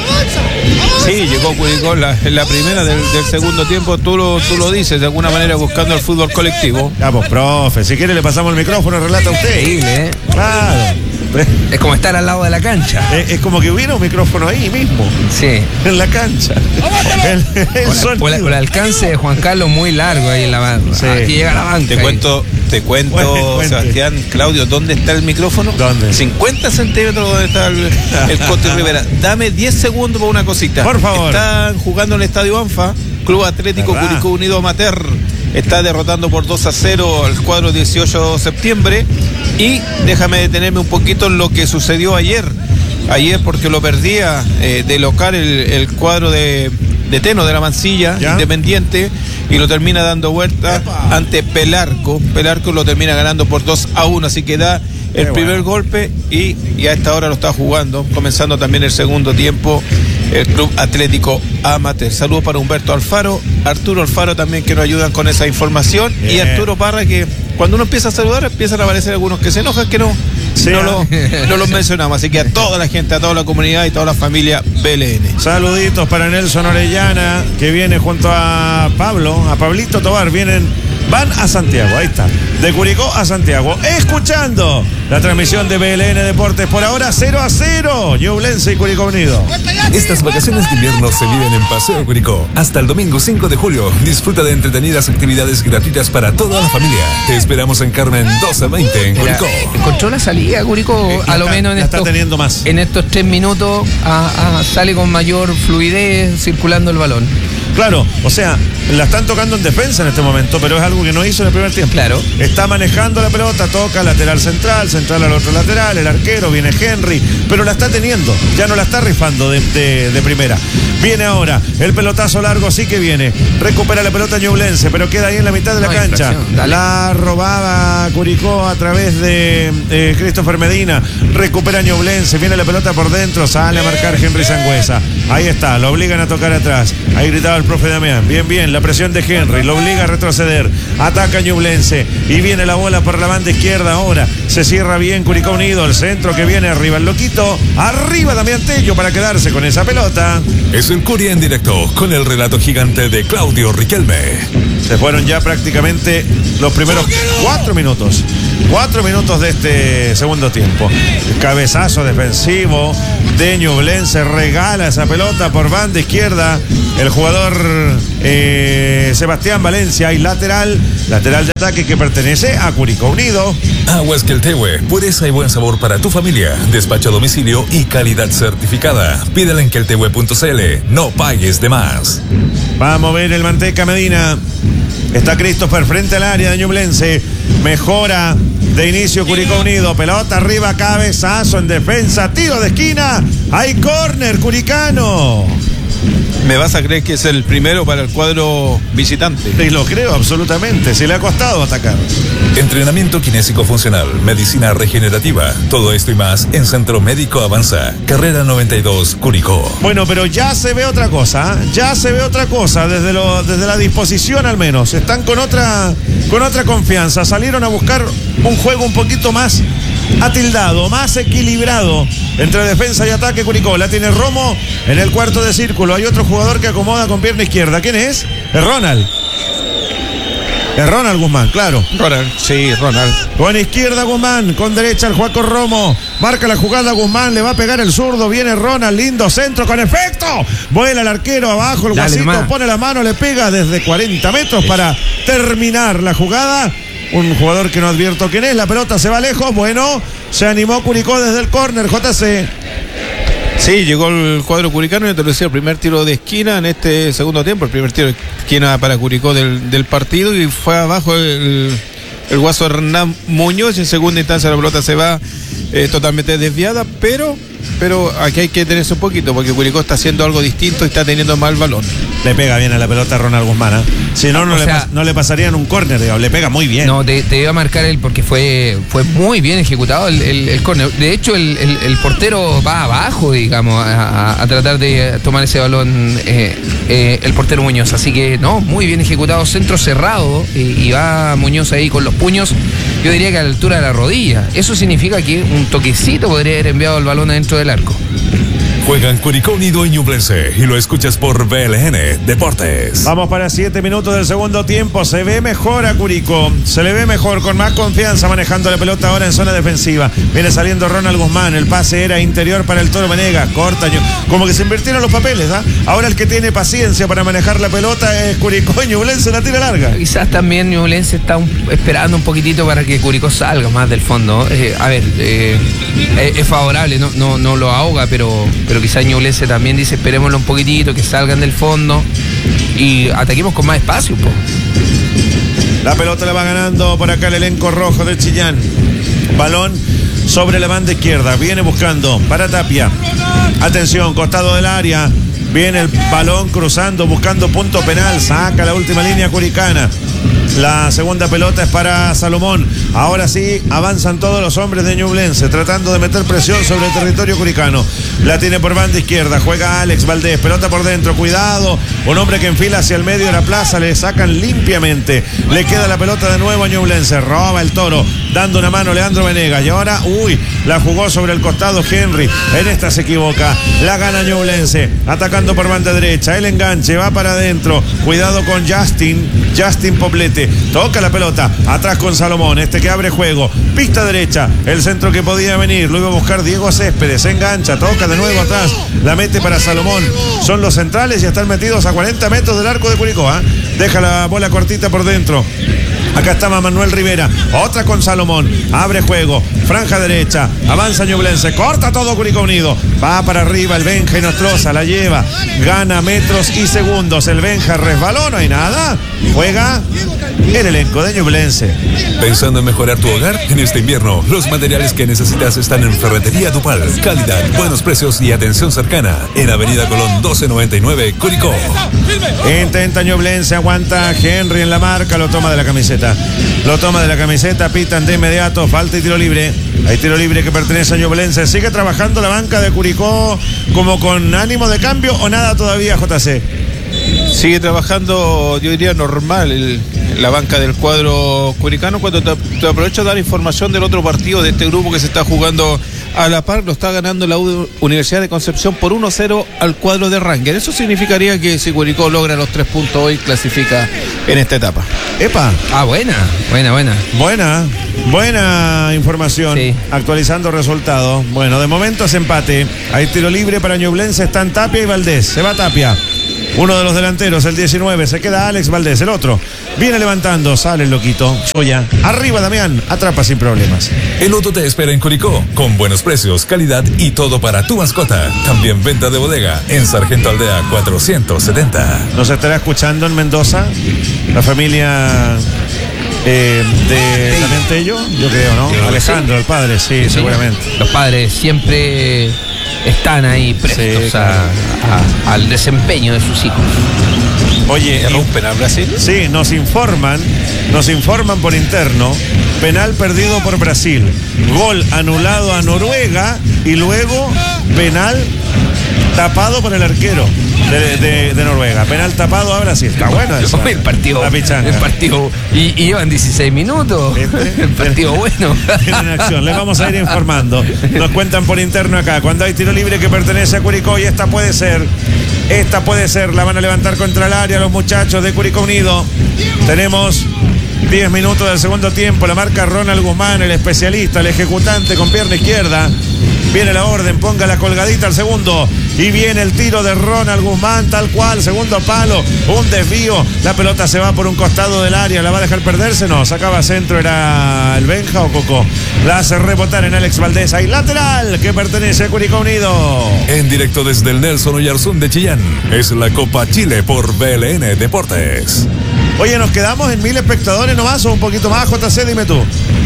Sí, llegó Curicó en la, en la primera del, del segundo tiempo, tú lo, tú lo dices, de alguna manera buscando el fútbol colectivo. Ya, pues, profe, si quiere le pasamos el micrófono, relata usted. Increíble, ¿eh? Claro. Es como estar al lado de la cancha. Es, es como que hubiera un micrófono ahí mismo. Sí. En la cancha. El, el con, la, con, la, con el alcance de Juan Carlos muy largo ahí en la banda. Sí. Aquí llega la banca. Te cuento, te cuento, Cuente, Sebastián, cuente. Claudio, ¿dónde está el micrófono? ¿Dónde? cincuenta centímetros donde está el, el Coto Rivera. Dame diez segundos para una cosita. Por favor. Están jugando en el Estadio Anfa, Club Atlético ¿verdad? Curicó Unido Amateur. Está derrotando por dos a cero al cuadro dieciocho de septiembre. Y déjame detenerme un poquito en lo que sucedió ayer. Ayer porque lo perdía eh, de local el, el cuadro de, de Teno de la Mansilla, ¿ya? Independiente, y lo termina dando vuelta ¡epa! Ante Pelarco. Pelarco lo termina ganando por dos a uno, así que da el Qué primer bueno. golpe y, y a esta hora lo está jugando, comenzando también el segundo tiempo el Club Atlético Amateur. Saludos para Humberto Alfaro, Arturo Alfaro también que nos ayudan con esa información. Bien. Y Arturo Parra, que cuando uno empieza a saludar empiezan a aparecer algunos que se enojan que no, sí, no, lo, no los mencionamos. Así que a toda la gente, a toda la comunidad y toda la familia B L N. Saluditos para Nelson Orellana, que viene junto a Pablo, a Pablito Tobar, vienen, van a Santiago, ahí está, de Curicó a Santiago, escuchando la transmisión de B L N Deportes. Por ahora cero a cero, Ñublense y Curicó Unido. Estas vacaciones de invierno se viven en Paseo Curicó. Hasta el domingo cinco de julio, disfruta de entretenidas actividades gratuitas para toda la familia. Te esperamos en Carmen doce veinte en Curicó. Encontró la salida, Curicó, eh, a lo está, menos en estos, está teniendo más. En estos tres minutos a, a, sale con mayor fluidez circulando el balón. Claro, o sea, la están tocando en defensa en este momento, pero es algo que no hizo en el primer tiempo. Claro. Está manejando la pelota, toca lateral central, central al otro lateral, el arquero, viene Henry, pero la está teniendo, ya no la está rifando de, de, de primera. Viene ahora, el pelotazo largo sí que viene, recupera la pelota Ñublense, pero queda ahí en la mitad de la no, cancha. La robaba Curicó a través de eh, Christopher Medina, recupera Ñublense, viene la pelota por dentro, sale a marcar Henry Sangüesa. Ahí está, lo obligan a tocar atrás. Ahí gritaba el profe Damián. Bien, bien, la presión de Henry, lo obliga a retroceder. Ataca Ñublense y viene la bola por la banda izquierda ahora. Se cierra bien Curicó Unido, el centro que viene arriba el loquito. Arriba Damián Tello para quedarse con esa pelota. Es el Curi en directo con el relato gigante de Claudio Riquelme. Se fueron ya prácticamente los primeros cuatro minutos. Cuatro minutos de este segundo tiempo. Cabezazo defensivo de Ñublense, regala esa pelota por banda izquierda el jugador eh, Sebastián Valencia, y lateral, lateral de ataque que pertenece a Curicó Unido. Aguas Queltehue, pureza y buen sabor para tu familia, despacho a domicilio y calidad certificada. Pídela en queltehue punto c l, no pagues de más. Vamos a ver el Manteca Medina. Está Christopher frente al área de Ñublense. Mejora de inicio Curicó Unido. Pelota arriba, cabezazo en defensa, tiro de esquina. Hay córner curicano. ¿Me vas a creer que es el primero para el cuadro visitante? Y lo creo absolutamente, se le ha costado atacar. Entrenamiento kinésico funcional, medicina regenerativa, todo esto y más en Centro Médico Avanza, carrera noventa y dos, Curicó. Bueno, pero ya se ve otra cosa, ¿eh? ya se ve otra cosa desde, lo, desde la disposición al menos. Están con otra, con otra confianza, salieron a buscar un juego un poquito más atildado, más equilibrado entre defensa y ataque. Curicó la tiene Romo en el cuarto de círculo. Hay otro jugador que acomoda con pierna izquierda. ¿Quién es? Es Ronald. Es Ronald Guzmán, claro. Ronald, sí, Ronald. Con izquierda Guzmán, con derecha el Juaco Romo. Marca la jugada Guzmán, le va a pegar el zurdo. Viene Ronald, lindo centro con efecto. Vuela el arquero abajo, el Dale, Guasito man. pone la mano, le pega desde cuarenta metros para terminar la jugada. Un jugador que no advierto quién es. La pelota se va lejos. Bueno, se animó Curicó desde el córner. J C. Sí, llegó el cuadro curicano y te lo decía, el primer tiro de esquina en este segundo tiempo, el primer tiro de esquina para Curicó del, del partido, y fue abajo el, el guaso Hernán Muñoz. En segunda instancia la pelota se va eh, totalmente desviada, pero pero aquí hay que tenerse un poquito, porque Curicó está haciendo algo distinto y está teniendo mal balón. Le pega bien a la pelota a Ronald Guzmán, ¿eh? Si no, no, O le, sea, pas- no le pasarían un córner, digamos. Le pega muy bien. No, te, te iba a marcar él porque fue, fue muy bien ejecutado el, el, el córner. De hecho, el, el, el portero va abajo, digamos, a, a- a tratar de tomar ese balón eh, eh, el portero Muñoz. Así que, no, muy bien ejecutado, centro cerrado, y, y va Muñoz ahí con los puños, yo diría que a la altura de la rodilla. Eso significa que un toquecito podría haber enviado el balón adentro del arco. Juegan Curicó Unido y Ñublense y lo escuchas por B L N Deportes. Vamos para siete minutos del segundo tiempo. Se ve mejor a Curicó. Se le ve mejor, con más confianza, manejando la pelota ahora en zona defensiva. Viene saliendo Ronald Guzmán. El pase era interior para el Toro Venegas. Corta. Como que se invirtieron los papeles, ¿ah? Ahora el que tiene paciencia para manejar la pelota es Curicó, y Ñublense la tira larga. Quizás también Ñublense está un- esperando un poquitito para que Curicó salga más del fondo. Eh, a ver, eh, es, es favorable, no, no, no lo ahoga, pero, pero quizás Ñublense también dice esperémoslo un poquitito, que salgan del fondo y ataquemos con más espacio, po. La pelota la va ganando por acá el elenco rojo de Chillán. Balón sobre la banda izquierda. Viene buscando para Tapia. Atención, costado del área. Viene el balón cruzando, buscando punto penal. Saca la última línea curicana. La segunda pelota es para Salomón. Ahora sí, avanzan todos los hombres de Ñublense, tratando de meter presión sobre el territorio curicano. La tiene por banda izquierda, juega Alex Valdés, pelota por dentro, cuidado. Un hombre que enfila hacia el medio de la plaza, le sacan limpiamente. Le queda la pelota de nuevo a Ñublense, roba el Toro, dando una mano Leandro Venegas. Y ahora, uy, la jugó sobre el costado Henry. En esta se equivoca, la gana Ñublense, atacando por banda derecha. El enganche va para adentro, cuidado con Justin, Justin Poblete. Toca la pelota, atrás con Salomón, este que abre juego, pista derecha, el centro que podía venir, lo iba a buscar Diego Céspedes, se engancha, toca de nuevo atrás, la mete para Salomón. Son los centrales y están metidos a cuarenta metros del arco de Curicó, ¿eh? Deja la bola cortita por dentro. Acá estaba Manuel Rivera, otra con Salomón, abre juego, franja derecha, avanza Ñublense, corta todo Curicó Unido, va para arriba el Benja y Nostroza, la lleva, gana metros y segundos, el Benja resbaló, no hay nada, juega el elenco de Ñublense. ¿Pensando en mejorar tu hogar? En este invierno, los materiales que necesitas están en Ferretería Dupal. Calidad, buenos precios y atención cercana. En Avenida Colón doce noventa y nueve, Curicó. Intenta Ñublense, aguanta Henry en la marca, lo toma de la camiseta. Lo toma de la camiseta, pitan de inmediato, falta y tiro libre. Hay tiro libre que pertenece a Ñublense. ¿Sigue trabajando la banca de Curicó como con ánimo de cambio o nada todavía, J C? Sigue trabajando, yo diría, normal el, la banca del cuadro curicano, cuando te, te aprovecho de dar información del otro partido de este grupo que se está jugando a la par. Lo está ganando la U- Universidad de Concepción por uno cero al cuadro de Ranger. Eso significaría que si Curicó logra los tres puntos hoy, clasifica en esta etapa. Epa. Ah, buena, buena, buena. Buena, buena información. Sí. Actualizando resultados. Bueno, de momento es empate. Hay tiro libre para Ñublense, están Tapia y Valdés. Se va Tapia. Uno de los delanteros, el diecinueve, se queda Alex Valdés, el otro viene levantando, sale el loquito. Soya, arriba Damián, atrapa sin problemas. El Loto te espera en Curicó, con buenos precios, calidad y todo para tu mascota. También venta de bodega en Sargento Aldea cuatrocientos setenta. Nos estará escuchando en Mendoza la familia eh, de también Tello, yo creo, ¿no? Creo que Alejandro, sí. el padre, sí, Sí, seguramente. Los padres siempre están ahí prestos Sí, a- claro. a- al desempeño de sus hijos. Oye, ¿Rompen a Brasil? sí, nos informan, nos informan por interno, penal perdido por Brasil, gol anulado a Noruega y luego penal tapado por el arquero de, de- de Noruega. Penal tapado a Brasil. Está bueno eso. El partido, La pichanga. el partido, y, y llevan dieciséis minutos. ¿Viste? El partido bueno. En acción, les vamos a ir informando. Nos cuentan por interno acá, cuando hay tiro libre que pertenece a Curicó, y esta puede ser, esta puede ser, la van a levantar contra el área los muchachos de Curicó Unido. Tenemos diez minutos del segundo tiempo, la marca Ronald Guzmán, el especialista, el ejecutante con pierna izquierda. Viene la orden, ponga la colgadita al segundo. Y viene el tiro de Ronald Guzmán, tal cual, segundo palo, un desvío. La pelota se va por un costado del área, ¿la va a dejar perderse? No, sacaba centro, ¿era el Benja o Coco? La hace rebotar en Alex Valdés. Hay lateral que pertenece a Curicó Unido. En directo desde el Nelson Oyarzún de Chillán, es la Copa Chile por B L N Deportes. Oye, nos quedamos en mil espectadores nomás o un poquito más, J C, dime tú.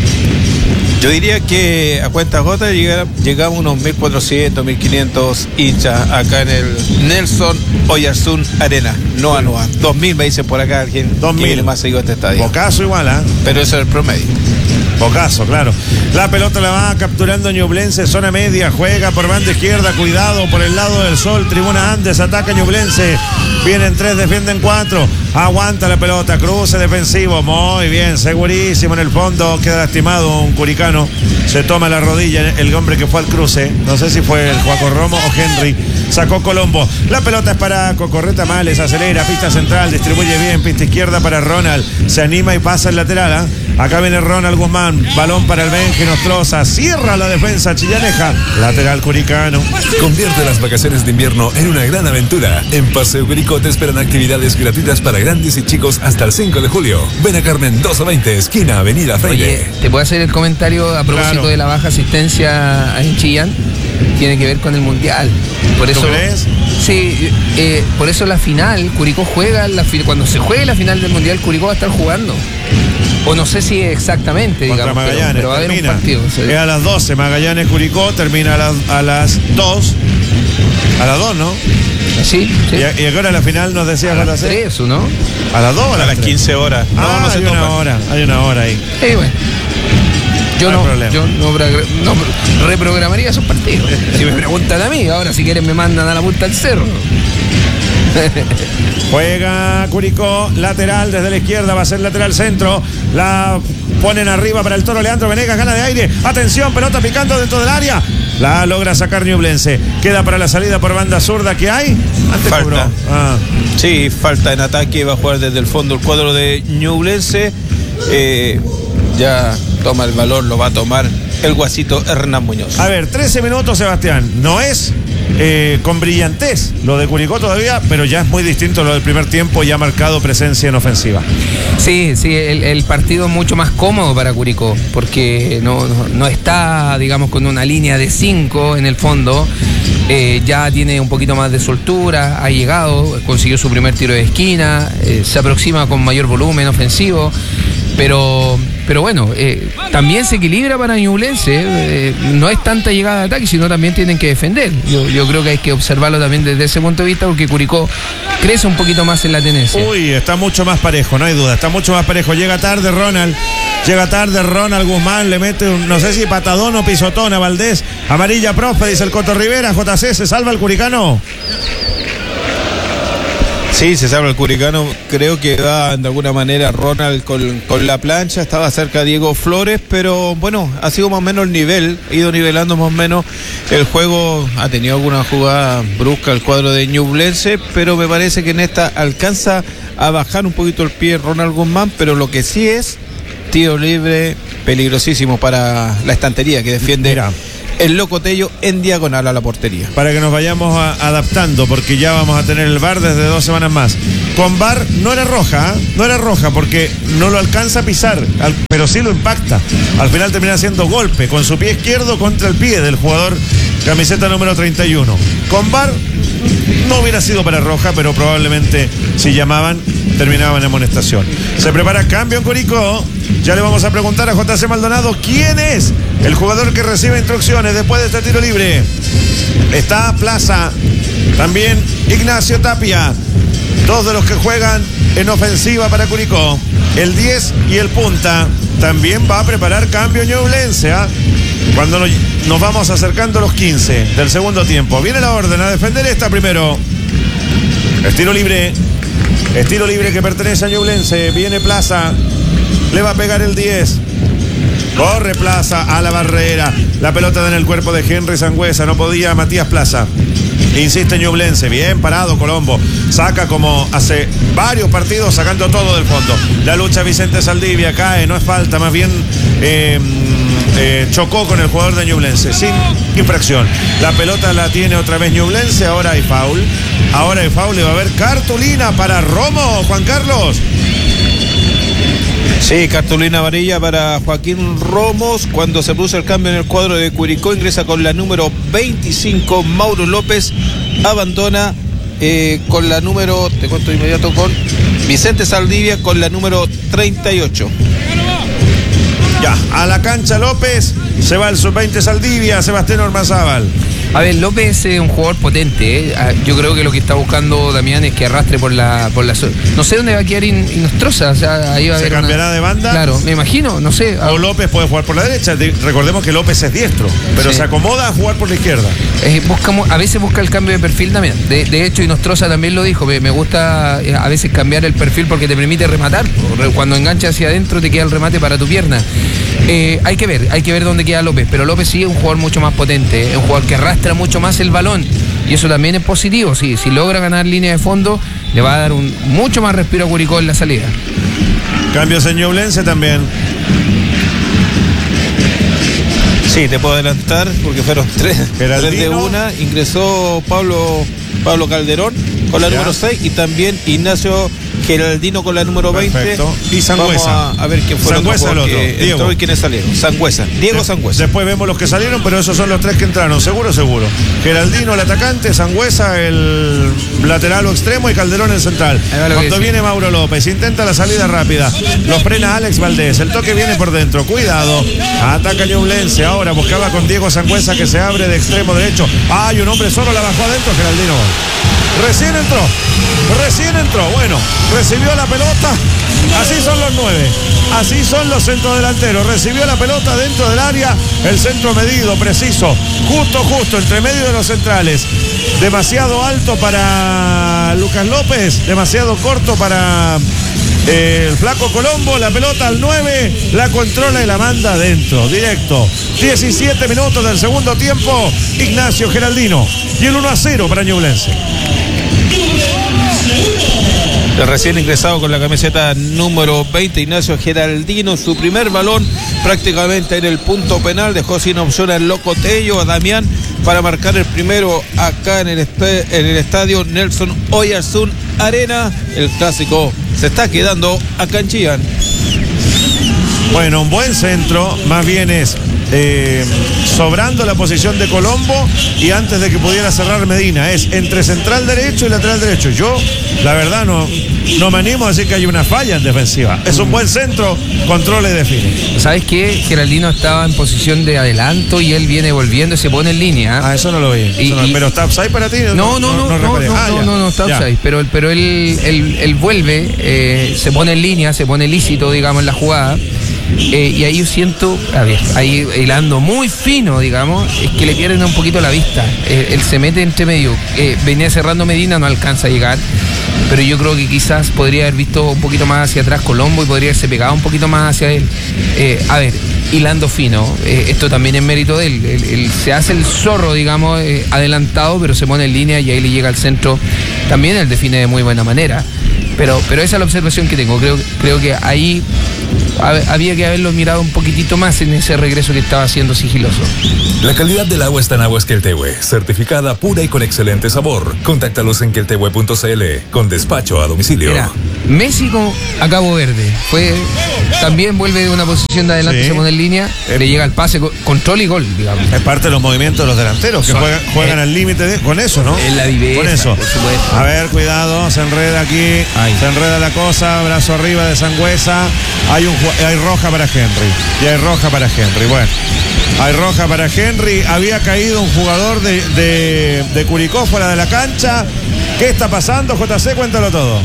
Yo diría que a cuenta gota llega- llegamos a unos mil cuatrocientos, mil quinientos hinchas acá en el Nelson Oyarzún Arena. No anual. dos mil me dicen por acá alguien. dos mil. que viene más seguido a este estadio. Bocazo igual, ¿ah? Pero eso es el promedio. Bocazo, claro. La pelota la va capturando Ñublense, zona media, juega por banda izquierda, cuidado por el lado del sol, Tribuna Andes, ataca Ñublense. Vienen tres, defienden cuatro. Aguanta la pelota, cruce defensivo. Muy bien, segurísimo en el fondo. Queda lastimado un curicano. Se toma la rodilla el hombre que fue al cruce. No sé si fue el Juaco Romo o Henry. Sacó Colombo. La pelota es para Cocorreta Males. Acelera, pista central, distribuye bien. Pista izquierda para Ronald. Se anima y pasa el lateral. ¿eh? Acá viene Ronald Guzmán. Balón para el Benji Nostroza. Cierra la defensa chillaneja. Lateral curicano. Convierte las vacaciones de invierno en una gran aventura. En Paseo Curicó te esperan actividades gratuitas para grandes y chicos hasta el cinco de julio. Ven a Carmen dos veinte, esquina Avenida Freire. Oye, ¿te puedo hacer el comentario a propósito Claro. de la baja asistencia en Chillán? Tiene que ver con el Mundial. Por eso, ¿Tú crees? Sí, eh, por eso la final, Curicó juega, la fi- cuando se juegue la final del Mundial, Curicó va a estar jugando. O no sé si exactamente, Contra digamos, pero, Magallanes. pero va a haber un termina. partido. O sea, Es a las doce. Magallanes Curicó termina a las, a las dos. A las dos, ¿no? sí, sí. ¿Y a, y a qué hora la final nos decía A J las C? tres, ¿o no? A las dos o a A las las tres? quince horas. No, Ah, no se hay una topa. hora, hay una hora ahí. Sí, bueno. Yo No hay no, problema. yo no, progra- no reprogramaría esos partidos. Si me preguntan a mí, ahora si quieren me mandan a la punta del cerro. Juega Curicó, lateral desde la izquierda, va a ser lateral centro. La ponen arriba para el Toro Leandro Venegas, gana de aire. Atención, pelota picando dentro del área. La logra sacar Ñublense. Queda para la salida por banda zurda que hay. Antes Falta. cobró. Ah. Sí, falta en ataque, va a jugar desde el fondo el cuadro de Ñublense. Eh, ya toma el valor, lo va a tomar el guasito Hernán Muñoz. A ver, trece minutos, Sebastián. No es eh, con brillantez lo de Curicó todavía, pero ya es muy distinto lo del primer tiempo y ha marcado presencia en ofensiva. Sí, sí, el, el partido es mucho más cómodo para Curicó, porque no, no, no está, digamos, con una línea de cinco en el fondo. Eh, ya tiene un poquito más de soltura, ha llegado, consiguió su primer tiro de esquina, eh, se aproxima con mayor volumen ofensivo. Pero, pero bueno, eh, también se equilibra para Ñublense. Eh, no es tanta llegada de ataque, sino también tienen que defender. Yo, yo creo que hay que observarlo también desde ese punto de vista, porque Curicó crece un poquito más en la tenencia. Uy, está mucho más parejo, no hay duda. Está mucho más parejo. Llega tarde Ronald. Llega tarde Ronald Guzmán. Le mete un, no sé si patadón o pisotón a Valdés. Amarilla profe, dice el Coto Rivera. J C, ¿se salva el curicano? Sí, se sabe el curicano, creo que va de alguna manera Ronald con, con la plancha, estaba cerca Diego Flores, pero bueno, ha sido más o menos el nivel, ha ido nivelando más o menos el juego, ha tenido alguna jugada brusca el cuadro de Ñublense, pero me parece que en esta alcanza a bajar un poquito el pie Ronald Guzmán, pero lo que sí es tiro libre peligrosísimo para la estantería que defiende. Mira. El Loco Tello en diagonal a la portería. Para que nos vayamos a, adaptando, porque ya vamos a tener el V A R desde dos semanas más. Con V A R no era roja, ¿eh? no era roja porque no lo alcanza a pisar, al, pero sí lo impacta. Al final termina haciendo golpe con su pie izquierdo contra el pie del jugador camiseta número treinta y uno. Con V A R no hubiera sido para roja, pero probablemente si llamaban terminaban en amonestación. Se prepara cambio en Curicó. Ya le vamos a preguntar a J C Maldonado quién es el jugador que recibe instrucciones después de este tiro libre. Está Plaza, también Ignacio Tapia, dos de los que juegan en ofensiva para Curicó. El diez y el punta. También va a preparar cambio Ñublense, ¿eh? Cuando nos, nos vamos acercando a los quince del segundo tiempo. Viene la orden a defender esta primero. Estilo libre. Estilo libre que pertenece a Ñublense. Viene Plaza. Le va a pegar el diez. Corre Plaza a la barrera. La pelota en el cuerpo de Henry Sangüesa. No podía Matías Plaza. Insiste Ñublense. Bien parado Colombo. Saca como hace varios partidos, sacando todo del fondo. La lucha Vicente Saldivia. Cae, no es falta. Más bien eh, eh, chocó con el jugador de Ñublense. Sin infracción. La pelota la tiene otra vez Ñublense. Ahora hay foul. Ahora hay foul. Y va a haber cartulina para Romo. Juan Carlos. Sí, cartulina amarilla para Joaquín Romos. Cuando se produce el cambio en el cuadro de Curicó, ingresa con la número veinticinco Mauro López, abandona eh, con la número, te cuento de inmediato, con Vicente Saldivia con la número treinta y ocho. Ya, a la cancha López, se va el sub veinte Saldivia, Sebastián Ormazábal. A ver, López es un jugador potente, ¿eh? Yo creo que lo que está buscando Damián es que arrastre por la por la no sé dónde va a quedar Inostroza, o sea, ahí va a ¿Se haber cambiará una... de banda? Claro, me imagino, no sé. O López puede jugar por la derecha. Recordemos que López es diestro, pero sí se acomoda a jugar por la izquierda. Eh, buscamos, a veces busca el cambio de perfil también. De, de hecho, Inostroza también lo dijo. Me, me gusta eh, a veces cambiar el perfil porque te permite rematar. Cuando enganchas hacia adentro te queda el remate para tu pierna. Eh, hay que ver, hay que ver dónde queda López. Pero López sí es un jugador mucho más potente, es un jugador que arrastra mucho más el balón. Y eso también es positivo. Sí, si logra ganar línea de fondo, le va a dar un mucho más respiro a Curicó en la salida. Cambios en Ñublense también. Sí, te puedo adelantar porque fueron tres, tres de una. Ingresó Pablo Pablo Calderón con la ya. número seis y también Ignacio Geraldino con la número veinte. Perfecto. Y Sangüesa. Vamos a, a ver quién fue Sangüesa el otro. Que Diego. Entró y quiénes salieron. Sangüesa. Diego Sangüesa. Después vemos los que salieron, pero esos son los tres que entraron. Seguro, seguro. Geraldino el atacante, Sangüesa el lateral o extremo y Calderón el central. Cuando viene Mauro López, intenta la salida rápida. Lo frena Alex Valdés. El toque viene por dentro. Cuidado. Ataca Ñublense. Ahora buscaba con Diego Sangüesa que se abre de extremo derecho. Hay un hombre solo, la bajó adentro Geraldino. Recién entró. Recién entró. Bueno, recibió la pelota. Así son los nueve. Así son los centrodelanteros. Recibió la pelota dentro del área. El centro medido, preciso. Justo, justo, entre medio de los centrales. Demasiado alto para Lucas López. Demasiado corto para eh, el flaco Colombo. La pelota al nueve. La controla y la manda adentro. Directo. diecisiete minutos del segundo tiempo. Ignacio Geraldino. Y el uno a cero para Ñublense. El recién ingresado con la camiseta número veinte, Ignacio Geraldino, su primer balón prácticamente en el punto penal, dejó sin opción al Loco Tello, a Damián, para marcar el primero acá en el, est- en el estadio Nelson Oyarzún Arena. El clásico se está quedando acá en Chillán. Bueno, un buen centro, más bien es eh, sobrando la posición de Colombo y antes de que pudiera cerrar Medina, es entre central derecho y lateral derecho. Yo, la verdad, no, no me animo a decir que hay una falla en defensiva. Es un buen centro, controla y define. ¿Sabes qué? Geraldino estaba en posición de adelanto y él viene volviendo y se pone en línea. Ah, eso no lo vi. Y, no, y, ¿Pero está offside para ti? No, no, no, no, no, no, no, ah, no, no, no está offside. Pero, pero él, él, él vuelve, eh, se pone en línea, se pone lícito, digamos, en la jugada. Eh, y ahí yo siento, a ver, ahí hilando muy fino, digamos, es que le pierden un poquito la vista. Eh, él se mete entre medio. Eh, venía cerrando Medina, no alcanza a llegar. Pero yo creo que quizás podría haber visto un poquito más hacia atrás Colombo y podría haberse pegado un poquito más hacia él. Eh, a ver, hilando fino, eh, esto también es mérito de él. Él, él se hace el zorro, digamos, eh, adelantado, pero se pone en línea y ahí le llega al centro. También él define de muy buena manera. Pero, pero esa es la observación que tengo. Creo, creo que ahí había que haberlo mirado un poquitito más en ese regreso que estaba haciendo sigiloso. La calidad del agua está en Aguas Queltehue, certificada pura y con excelente sabor. Contáctalos en queltehue punto cl con despacho a domicilio. Mira, Messi con a Cabo Verde fue también vuelve de una posición de adelante, sí. Se pone en línea, eh, le llega el pase, control y gol, digamos. Es parte de los movimientos de los delanteros que Son, juegan, juegan eh, al límite con eso, ¿no? Es la viveza, con eso. A ver, cuidado, se enreda aquí, Ay. se enreda la cosa, brazo arriba de Sangüesa. Hay un hay roja para Henry. Y hay roja para Henry. Bueno, hay roja para Henry. Había caído un jugador de, de, de Curicó fuera de la cancha. ¿Qué está pasando, J C? Cuéntalo todo.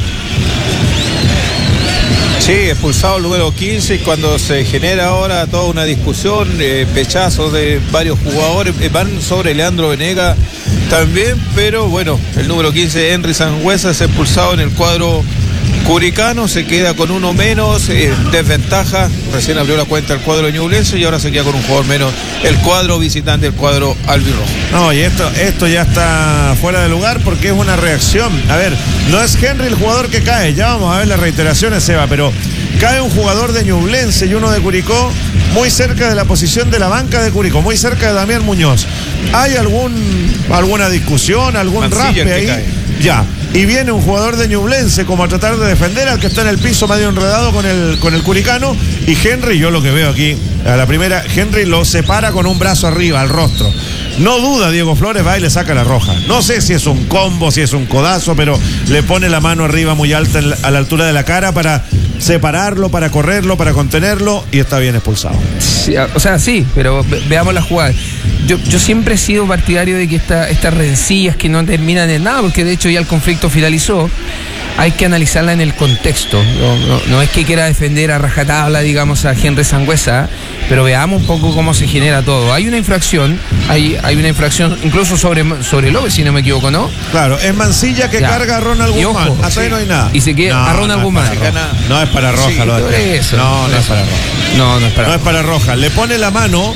Sí, expulsado el número quince y cuando se genera ahora toda una discusión, eh, pechazos de varios jugadores, eh, van sobre Leandro Venega también, pero bueno, el número quince, Henry Sangüesa, es expulsado en el cuadro curicano, se queda con uno menos, eh, desventaja, recién abrió la cuenta el cuadro ñublense y ahora se queda con un jugador menos el cuadro visitante, el cuadro albirrojo. No, y esto, esto ya está fuera de lugar porque es una reacción. A ver, no es Henry el jugador que cae, ya vamos a ver las reiteraciones, Seba, pero cae un jugador de Ñublense y uno de Curicó muy cerca de la posición de la banca de Curicó, muy cerca de Damián Muñoz. ¿Hay algún alguna discusión, algún Mancilla raspe ahí? Cae. Ya. Y viene un jugador de Ñublense como a tratar de defender al que está en el piso medio enredado con el, con el curicano. Y Henry, yo lo que veo aquí, a la primera, Henry lo separa con un brazo arriba, al rostro. No duda, Diego Flores va y le saca la roja. No sé si es un combo, si es un codazo, pero le pone la mano arriba muy alta en la, a la altura de la cara para separarlo, para correrlo, para contenerlo, y está bien expulsado. Sí, o sea, sí, pero ve, veamos la jugada. Yo, yo siempre he sido partidario de que esta, estas rencillas que no terminan en nada, porque de hecho ya el conflicto finalizó, hay que analizarla en el contexto. No, no, no es que quiera defender a rajatabla, digamos, a Henry Sangüesa, pero veamos un poco cómo se genera todo. Hay una infracción, hay, hay una infracción incluso sobre, sobre López, si no me equivoco, ¿no? Claro, es Mancilla que ya. carga a Ronald Guzmán. Ojo, hasta sí. ahí no hay nada. Y se queda no, a Ronald no Guzmán. No es para roja, sí, lo de eso, No, no es para roja. No, no es para No es para roja. Le pone la mano.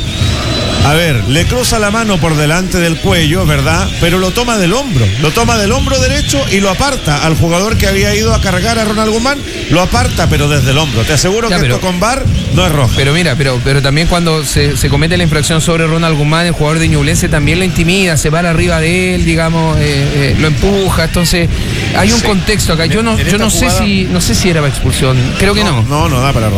A ver, le cruza la mano por delante del cuello, ¿verdad? Pero lo toma del hombro, lo toma del hombro derecho y lo aparta al jugador que había ido a cargar a Ronald Guzmán, lo aparta pero desde el hombro. Te aseguro ya, que pero, esto con V A R no es roja. Pero mira, pero, pero también cuando se, se comete la infracción sobre Ronald Guzmán, el jugador de Ñublense también lo intimida, se para arriba de él, digamos, eh, eh, lo empuja, entonces hay un sí. contexto acá. Yo no, yo no sé si, no sé si era para expulsión, creo que no. No, no, no da para roja.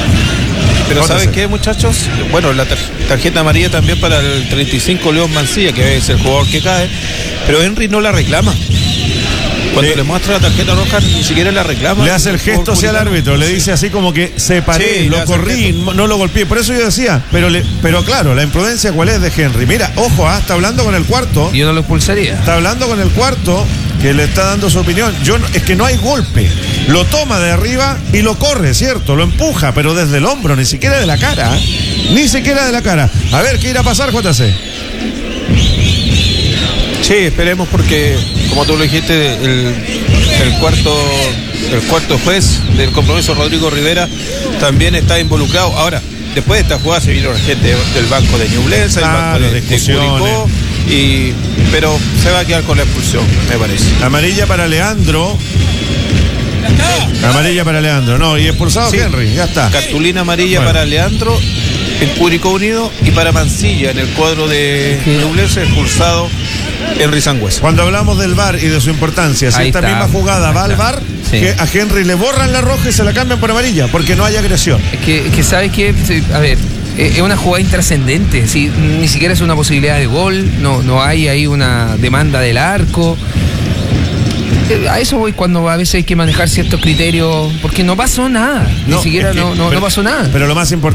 Pero ¿saben qué, muchachos? Bueno, la tar tarjeta amarilla también para el treinta y cinco León Mancilla, que es el jugador que cae, pero Henry no la reclama. Cuando sí. le muestra la tarjeta roja, ni siquiera la reclama. Le hace el gesto hacia el árbitro, le dice así como que se paré, sí, lo corrí, no lo golpeé. Por eso yo decía, pero le, pero claro, la imprudencia cuál es de Henry. Mira, ojo, ah, está hablando con el cuarto. Yo no lo expulsaría. Está hablando con el cuarto, que le está dando su opinión. Yo no, es que no hay golpe. Lo toma de arriba y lo corre, ¿cierto? Lo empuja, pero desde el hombro, ni siquiera de la cara. ¿eh? Ni siquiera de la cara. A ver, ¿qué irá a pasar, J C? Sí, esperemos porque, como tú lo dijiste, el, el cuarto el cuarto juez del compromiso, Rodrigo Rivera, también está involucrado. Ahora, después de esta jugada se vino la gente del banco de Ñublense, ah, el banco de, de Curicó, y, pero se va a quedar con la expulsión, me parece. Amarilla para Leandro. Amarilla para Leandro, no, y expulsado sí. Henry, ya está. Cartulina amarilla bueno. para Leandro en Curicó Unido y para Mancilla en el cuadro de Ñublense, expulsado Henry Sangüesa. Cuando hablamos del V A R y de su importancia, si Ahí esta está. misma jugada va al V A R, sí. que a Henry le borran la roja y se la cambian por amarilla, porque no hay agresión. Es que, es que ¿sabes qué? A ver, es una jugada intrascendente, ¿sí? Ni siquiera es una posibilidad de gol, no, no hay ahí una demanda del arco. A eso voy cuando a veces hay que manejar ciertos criterios, porque no pasó nada, no, ni siquiera es que, no, no, pero, no pasó nada. Pero lo más importante